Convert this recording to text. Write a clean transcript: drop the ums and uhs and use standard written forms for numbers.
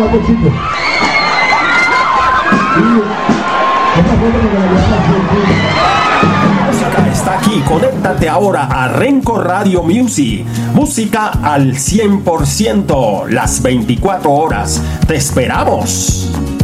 vamos a ver, chicos. La música está aquí, conéctate ahora a Renco Radio Music. Música al 100%, las 24 horas. ¡Te esperamos!